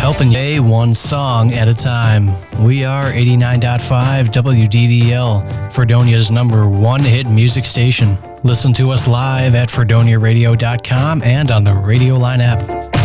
helping you one song at a time. We are 89.5 WDVL, Fredonia's #1 hit music station. Listen to us live at FredoniaRadio.com and on the Radio Line app.